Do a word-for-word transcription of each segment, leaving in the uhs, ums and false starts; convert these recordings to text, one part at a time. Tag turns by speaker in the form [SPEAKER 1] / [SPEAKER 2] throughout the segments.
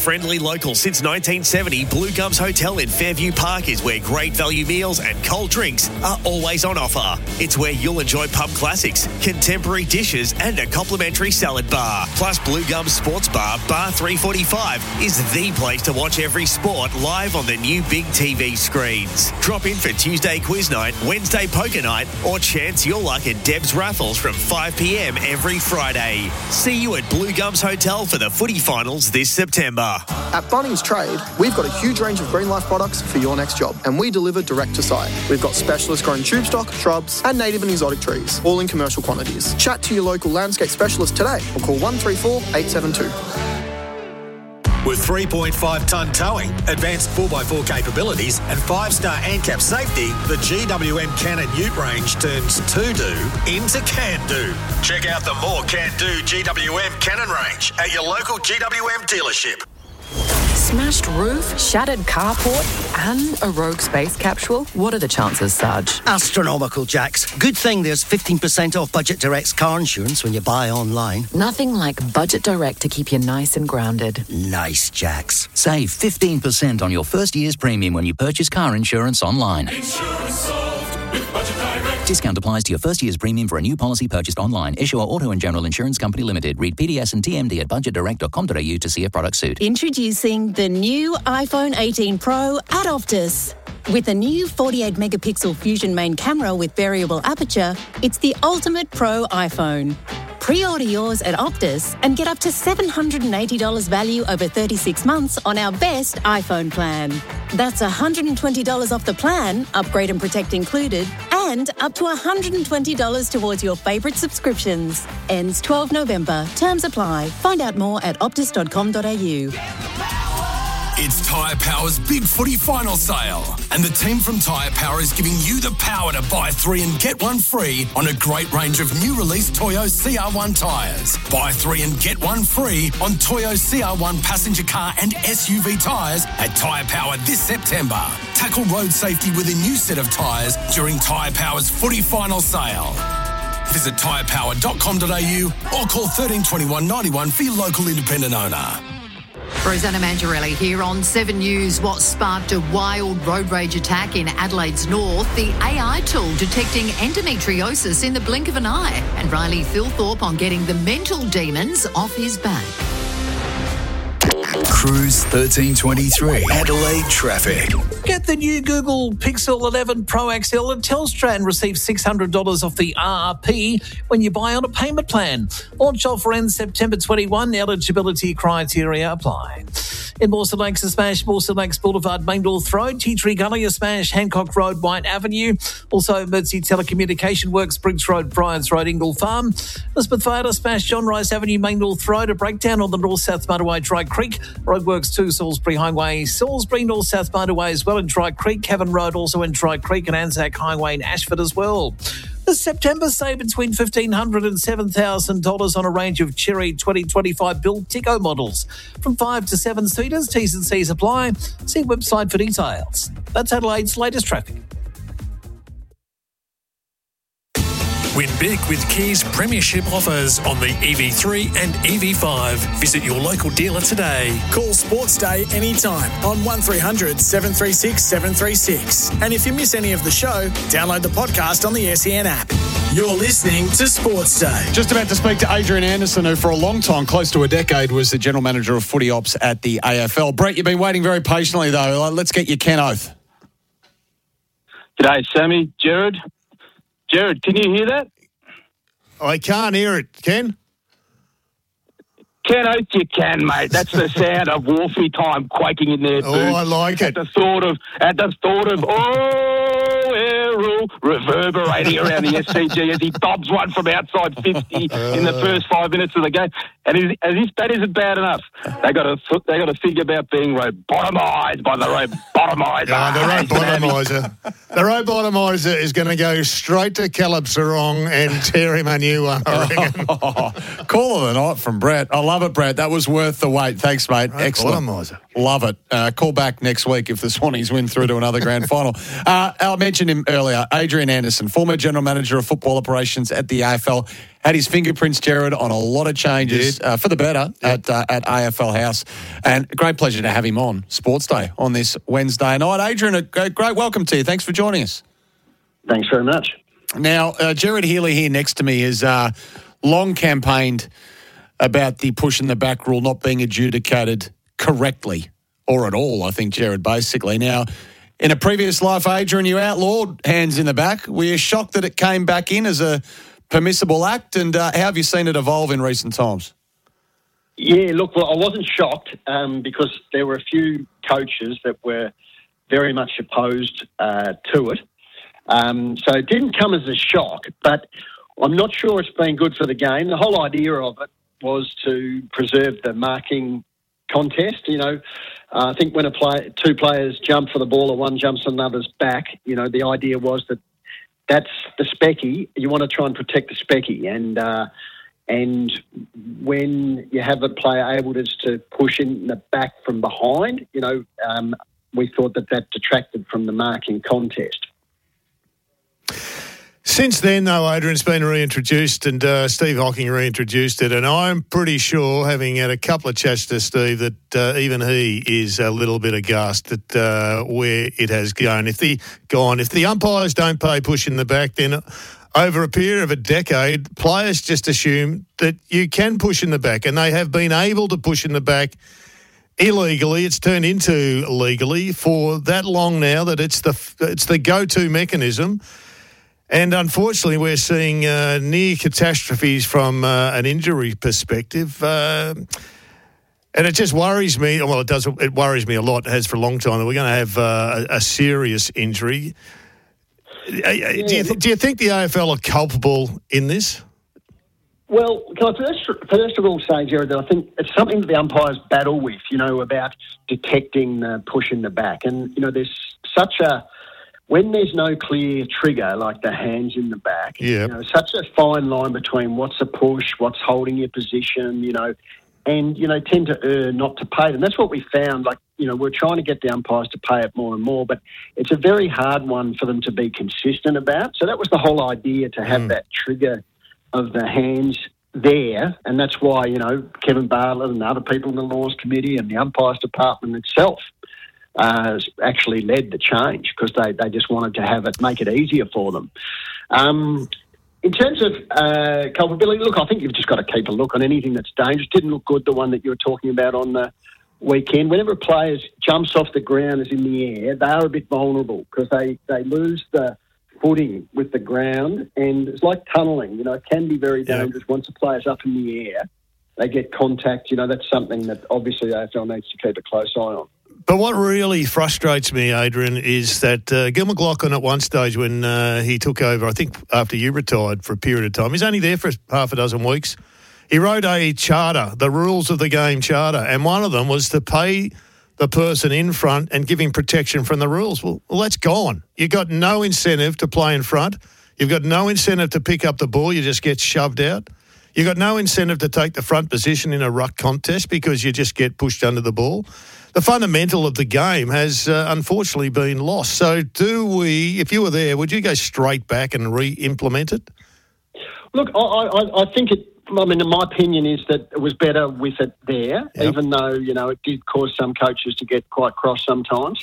[SPEAKER 1] friendly local since nineteen seventy, Blue Gums Hotel in Fairview Park is where great value meals and cold drinks are always on offer. It's where you'll enjoy pub classics, contemporary dishes and a complimentary salad bar. Plus, Blue Gums Sports Bar, Bar three forty-five, is the place to watch every sport live on the new big T V screens. Drop in for Tuesday quiz night, Wednesday poker night, or chance your luck at Deb's Raffles from five p.m. every Friday. See you at Blue Gums Hotel for the footy finals this September.
[SPEAKER 2] At Bunnings Trade, we've got a huge range of Green Life products for your next job, and we deliver direct to site. We've got specialist grown tube stock, shrubs, and native and exotic trees, all in commercial quantities. Chat to your local landscape specialist today or call one three four, eight seven two.
[SPEAKER 3] With three point five tonne towing, advanced four by four capabilities and five star ANCAP safety, the G W M Cannon Ute range turns to-do into can-do. Check out the more can-do G W M Cannon range at your local G W M dealership.
[SPEAKER 4] Smashed roof, shattered carport and a rogue space capsule? What are the chances, Sarge?
[SPEAKER 5] Astronomical, Jax. Good thing there's fifteen percent off Budget Direct's car insurance when you buy online.
[SPEAKER 4] Nothing like Budget Direct to keep you nice and grounded.
[SPEAKER 5] Nice, Jax.
[SPEAKER 6] Save fifteen percent on your first year's premium when you purchase car insurance online.
[SPEAKER 7] Insurance solved with Budget Direct.
[SPEAKER 6] Discount applies to your first year's premium for a new policy purchased online. Issuer Auto and General Insurance Company Limited. Read P D S and T M D at budget direct dot com dot a u to see if product suit.
[SPEAKER 8] Introducing the new iPhone eighteen Pro at Optus. With a new forty-eight megapixel Fusion main camera with variable aperture, it's the ultimate pro iPhone. Pre-order yours at Optus and get up to seven hundred eighty dollars value over thirty-six months on our best iPhone plan. That's one hundred twenty dollars off the plan, upgrade and protect included, and up to one hundred twenty dollars towards your favourite subscriptions. Ends twelfth November. Terms apply. Find out more at optus dot com dot a u.
[SPEAKER 7] It's Tyre Power's Big Footy Final Sale, and the team from Tyre Power is giving you the power to buy three and get one free on a great range of new release Toyo C R one tyres. Buy three and get one free on Toyo C R one passenger car and S U V tyres at Tyre Power this September. Tackle road safety with a new set of tyres during Tyre Power's Footy Final Sale. Visit tyre power dot com dot a u or call thirteen twenty-one ninety-one for your local independent owner.
[SPEAKER 9] Rosanna Mangiarelli here on Seven News. What sparked a wild road rage attack in Adelaide's north? The A I tool detecting endometriosis in the blink of an eye. And Riley Philthorpe on getting the mental demons off his back.
[SPEAKER 7] Cruise thirteen twenty-three. Adelaide traffic.
[SPEAKER 10] Get the new Google Pixel eleven Pro X L and Telstra and receive six hundred dollars off the R R P when you buy on a payment plan. Launch offer ends September twenty-first. Eligibility criteria apply. In Mawson Lakes, a smash, Mawson Lakes Boulevard, Main North Road, Tea Tree Gully, a smash, Hancock Road, White Avenue. Also, emergency telecommunication works, Briggs Road, Bryans Road, Ingle Farm. Elizabeth Vale, a smash, John Rice Avenue, Main North Road, a breakdown on the North-South Motorway, Dry Creek. Roadworks two, Salisbury Highway, Salisbury, North-South Motorway as well in Dry Creek. Cavan Road also in Dry Creek and Anzac Highway in Ashford as well. This September, save between fifteen hundred dollars and seven thousand dollars on a range of Cherry twenty twenty-five build Tico models. From five to seven seaters, T's and C's apply. See website for details. That's Adelaide's latest traffic.
[SPEAKER 3] Win big with Kia's premiership offers on the E V three and E V five. Visit your local dealer today.
[SPEAKER 11] Call Sports Day anytime on one three hundred seven three six seven three six. And if you miss any of the show, download the podcast on the S E N app. You're listening to Sports Day.
[SPEAKER 12] Just about to speak to Adrian Anderson, who for a long time, close to a decade, was the general manager of footy ops at the A F L. Brett, you've been waiting very patiently, though. Let's get your Ken Oath.
[SPEAKER 13] G'day, Sammy. Jared. Jared, can you hear that?
[SPEAKER 12] I can't hear it, Ken.
[SPEAKER 13] Ken Oath, you can, mate. That's the sound of Wolfie time quaking in their boots.
[SPEAKER 12] Oh, I like it.
[SPEAKER 13] At the thought of, at the thought of, oh, Errol, reverberating around the S C G as he dobs one from outside fifty in the first five minutes of the game. And as if that isn't bad enough, they got to they got to think about being robotomised by the robotomiser.
[SPEAKER 12] Yeah, the robotomiser. The robotomiser is going to go straight to Caleb Sarong and tear him a new one, I reckon.
[SPEAKER 14] Oh, call of the night from Brett. I love it, Brett. That was worth the wait. Thanks, mate. Excellent. Love it. Uh, call back next week if the Swannies win through to another grand final. Uh, I mentioned him earlier.
[SPEAKER 12] earlier. Adrian Anderson, former General Manager of Football Operations at the A F L, had his fingerprints, Jared, on a lot of changes uh, for the better at uh, at A F L House. And a great pleasure to have him on Sports Day on this Wednesday night. Adrian, a great welcome to you. Thanks for joining us.
[SPEAKER 15] Thanks very much.
[SPEAKER 12] Now, uh, Jared Healy here next to me has uh, long campaigned about the push in the back rule not being adjudicated correctly or at all, I think, Jared, basically. Now, in a previous life, Adrian, you outlawed hands in the back. Were you shocked that it came back in as a permissible act, and uh, how have you seen it evolve in recent times?
[SPEAKER 15] Yeah, look, well, I wasn't shocked um, because there were a few coaches that were very much opposed uh, to it. Um, so it didn't come as a shock, but I'm not sure it's been good for the game. The whole idea of it was to preserve the marking contest. You know, uh, I think when a play, two players jump for the ball or one jumps on another's back, you know, the idea was that that's the specky. You want to try and protect the specky. And uh, and when you have a player able to, to push in the back from behind, you know, um, we thought that that detracted from the marking contest.
[SPEAKER 16] Since then, though, Adrian, it's been reintroduced, and uh, Steve Hocking reintroduced it, and I'm pretty sure, having had a couple of chats to Steve, that uh, even he is a little bit aghast at uh, where it has gone. If the gone, if the umpires don't pay push in the back, then over a period of a decade, players just assume that you can push in the back, and they have been able to push in the back illegally. It's turned into legally for that long now that it's the it's the go-to mechanism. And unfortunately, we're seeing uh, near catastrophes from uh, an injury perspective. Uh, and it just worries me. Well, it does. It worries me a lot. It has for a long time that we're going to have uh, a, a serious injury. Yeah. Do, you th- do you think the A F L are culpable in this?
[SPEAKER 15] Well, can I first, first of all say, Jared, that I think it's something that the umpires battle with, you know, about detecting the push in the back. And, you know, there's such a... When there's no clear trigger, like the hands in the back,
[SPEAKER 16] yeah.
[SPEAKER 15] you know, such a fine line between what's a push, what's holding your position, you know, and, you know, tend to err not to pay them. That's what we found. Like, you know, we're trying to get the umpires to pay it more and more, but it's a very hard one for them to be consistent about. So that was the whole idea, to have mm. that trigger of the hands there. And that's why, you know, Kevin Bartlett and other people in the Laws Committee and the umpires department itself Uh, actually led the change, because they, they just wanted to have it, make it easier for them. Um, in terms of uh, culpability, look, I think you've just got to keep a look on anything that's dangerous. Didn't look good, the one that you were talking about on the weekend. Whenever a player jumps off the ground, is in the air, they are a bit vulnerable because they, they lose the footing with the ground, and it's like tunnelling. You know, it can be very dangerous. Yep. Once a player's up in the air, they get contact. You know, that's something that obviously A F L needs to keep a close eye on.
[SPEAKER 16] But what really frustrates me, Adrian, is that uh, Gil McLachlan at one stage when uh, he took over, I think after you retired for a period of time, he's only there for half a dozen weeks, he wrote a charter, the rules of the game charter, and one of them was to pay the person in front and give him protection from the rules. Well, well that's gone. You've got no incentive to play in front. You've got no incentive to pick up the ball. You just get shoved out. You've got no incentive to take the front position in a ruck contest because you just get pushed under the ball. The fundamental of the game has uh, unfortunately been lost. So do we, if you were there, would you go straight back and re-implement it?
[SPEAKER 15] Look, I, I, I think it, I mean, my opinion is that it was better with it there, yep. even though, you know, it did cause some coaches to get quite cross sometimes.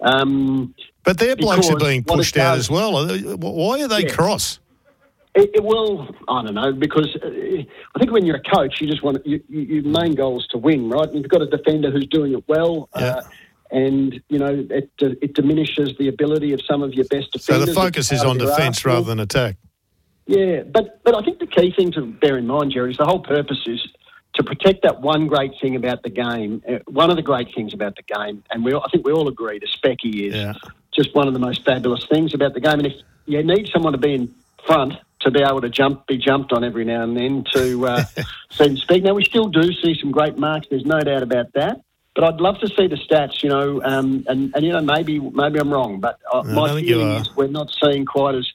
[SPEAKER 15] um,
[SPEAKER 16] but their blokes are being pushed out as well. Why are they
[SPEAKER 15] yeah.
[SPEAKER 16] cross?
[SPEAKER 15] It, it will, I don't know, because uh, I think when you're a coach, you just want to, you, you, your main goal is to win, right? And you've got a defender who's doing it well,
[SPEAKER 16] yeah.
[SPEAKER 15] uh, and you know it it diminishes the ability of some of your best defenders.
[SPEAKER 16] So the focus is on defence rather than attack.
[SPEAKER 15] Yeah, but but I think the key thing to bear in mind, Jerry, is the whole purpose is to protect that one great thing about the game. Uh, one of the great things about the game, and we I think we all agree, the specky is
[SPEAKER 16] yeah.
[SPEAKER 15] just one of the most fabulous things about the game. And if you need someone to be in front, to be able to jump, be jumped on every now and then to uh, see them speak. Now, we still do see some great marks, there's no doubt about that, but I'd love to see the stats, you know, um, and, and, you know, maybe maybe I'm wrong, but uh,
[SPEAKER 16] no,
[SPEAKER 15] my feeling is we're not seeing quite as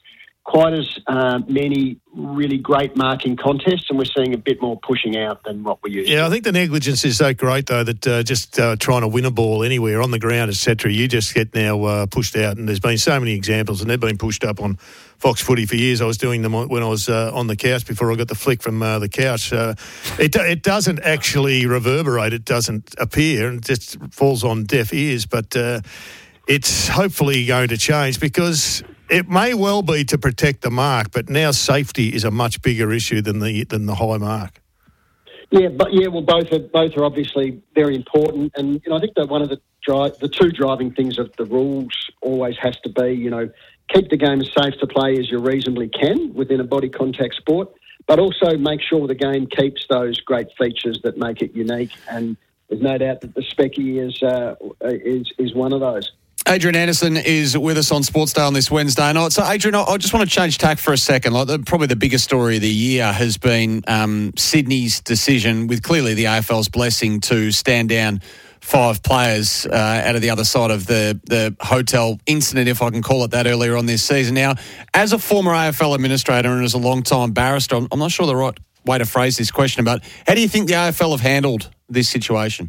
[SPEAKER 15] quite as uh, many really great marking contests, and we're seeing a bit more pushing out than what we used to.
[SPEAKER 16] Yeah, I think the negligence is so great, though, that uh, just uh, trying to win a ball anywhere on the ground, et cetera, you just get now uh, pushed out. And there's been so many examples, and they've been pushed up on Fox Footy for years. I was doing them when I was uh, on the couch before I got the flick from uh, the couch. Uh, it, it doesn't actually reverberate. It doesn't appear. It just falls on deaf ears. But uh, it's hopefully going to change, because it may well be to protect the mark, but now safety is a much bigger issue than the than the high mark.
[SPEAKER 15] Yeah, but yeah, well, both are both are obviously very important, and you know, I think that one of the dri- the two driving things of the rules always has to be, you know, keep the game as safe to play as you reasonably can within a body contact sport, but also make sure the game keeps those great features that make it unique. And there's no doubt that the Specky is uh, is is one of those.
[SPEAKER 12] Adrian Anderson is with us on Sports Day on this Wednesday night. So, Adrian, I just want to change tack for a second. Like, the, probably the biggest story of the year has been um, Sydney's decision, with clearly the A F L's blessing, to stand down five players uh, out of the other side of the, the hotel incident, if I can call it that, earlier on this season. Now, as a former A F L administrator and as a long-time barrister, I'm, I'm not sure the right way to phrase this question, but how do you think the A F L have handled this situation?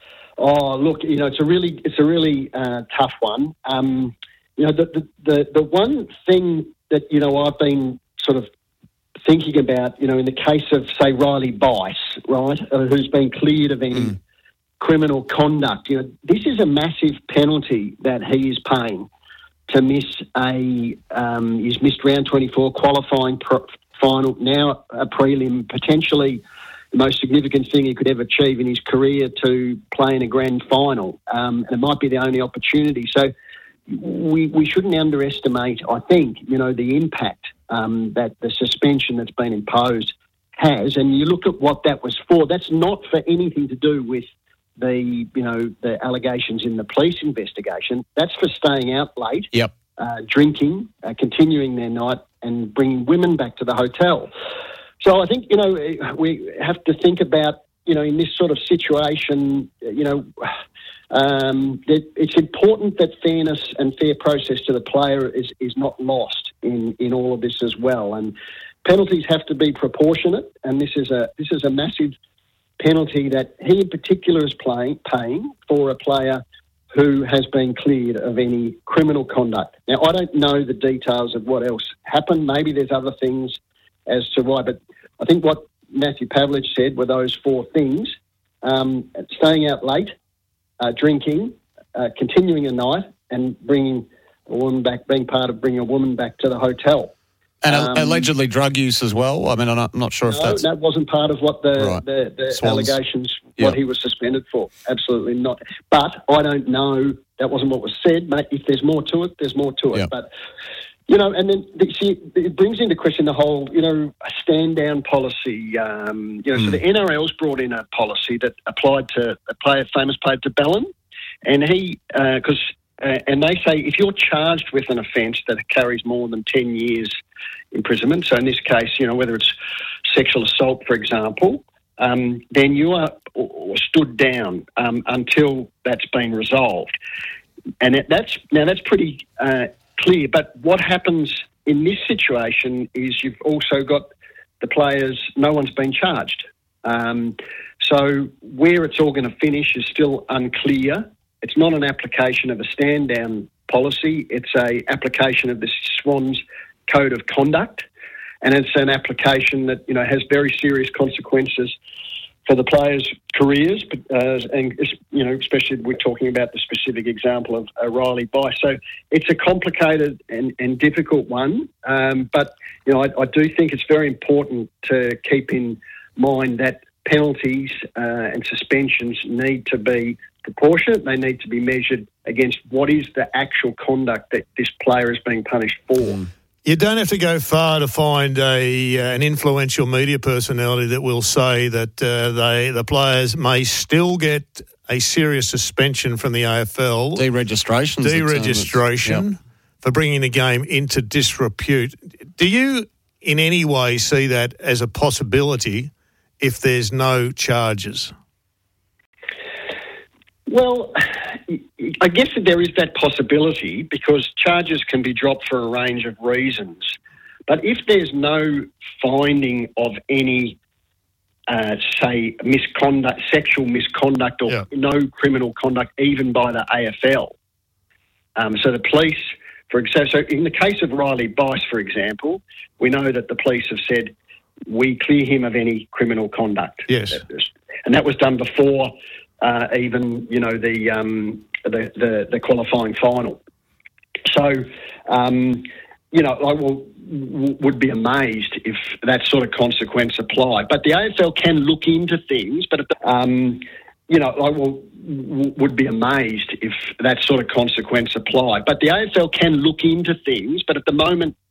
[SPEAKER 15] Oh, look, you know, it's a really, it's a really uh, tough one. Um, you know, the, the the the one thing that, you know, I've been sort of thinking about, you know, in the case of, say, Riley Bice, right, uh, who's been cleared of any mm. criminal conduct. You know, this is a massive penalty that he is paying to miss a. Um, he's missed round twenty-four qualifying pro- final, now a prelim, potentially the most significant thing he could ever achieve in his career, to play in a grand final. Um, and it might be the only opportunity. So we we shouldn't underestimate, I think, you know, the impact um, that the suspension that's been imposed has. And you look at what that was for. That's not for anything to do with the, you know, the allegations in the police investigation. That's for staying out late,
[SPEAKER 12] yep.
[SPEAKER 15] uh, drinking, uh, continuing their night, and bringing women back to the hotel. So I think, you know, we have to think about, you know, in this sort of situation, you know, um, that it's important that fairness and fair process to the player is, is not lost in, in all of this as well. And penalties have to be proportionate, and this is a this is a massive penalty that he in particular is playing, paying for a player who has been cleared of any criminal conduct. Now, I don't know the details of what else happened. Maybe there's other things as to why, but I think what Matthew Pavlich said were those four things: um, staying out late, uh, drinking, uh, continuing a night, and bringing a woman back, being part of bringing a woman back to the hotel.
[SPEAKER 12] And
[SPEAKER 15] um,
[SPEAKER 12] allegedly drug use as well. I mean, I'm not, I'm not sure
[SPEAKER 15] no,
[SPEAKER 12] if that's...
[SPEAKER 15] that wasn't part of what the,
[SPEAKER 12] right.
[SPEAKER 15] the, the
[SPEAKER 12] Swans.
[SPEAKER 15] allegations,
[SPEAKER 12] yeah.
[SPEAKER 15] what he was suspended for. Absolutely not. But I don't know. That wasn't what was said. Mate, if there's more to it, there's more to it.
[SPEAKER 12] Yeah.
[SPEAKER 15] But... You know, and then see, it brings into question the whole, you know, stand-down policy. Um, you know, mm. so the N R L's brought in a policy that applied to a player, famous player, to Bellin, and he, because, uh, uh, and they say if you're charged with an offence that carries more than ten years imprisonment, so in this case, you know, whether it's sexual assault, for example, um, then you are or stood down um, until that's been resolved, and it, that's now that's pretty. Uh, clear. But what happens in this situation is you've also got the players, no one's been charged. Um, so where it's all going to finish is still unclear. It's not an application of a stand-down policy. It's a application of the Swans Code of Conduct, and it's an application that, you know, has very serious consequences for the players' careers, uh, and, you know, especially we're talking about the specific example of uh, Riley Bice. So it's a complicated and, and difficult one, um, but, you know, I, I do think it's very important to keep in mind that penalties uh, and suspensions need to be proportionate. They need to be measured against what is the actual conduct that this player is being punished for. Mm.
[SPEAKER 16] You don't have to go far to find a uh, an influential media personality that will say that uh, they the players may still get a serious suspension from the A F L.
[SPEAKER 12] Deregistration.
[SPEAKER 16] Deregistration yep. for bringing the game into disrepute. Do you in any way see that as a possibility if there's no charges?
[SPEAKER 15] Well, I guess that there is that possibility because charges can be dropped for a range of reasons. But if there's no finding of any, uh, say, misconduct, sexual misconduct, or
[SPEAKER 16] Yeah.
[SPEAKER 15] no criminal conduct, even by the A F L, um, so the police, for example, so in the case of Riley Bice, for example, we know that the police have said we clear him of any criminal conduct.
[SPEAKER 16] Yes.
[SPEAKER 15] And that was done before uh, even, you know, the, um, the, the the qualifying final. So, um, you know, I will, w- would be amazed if that sort of consequence applied. But the A F L can look into things, but, um, you know, I will, w- would be amazed if that sort of consequence applied. But the A F L can look into things, but at the moment,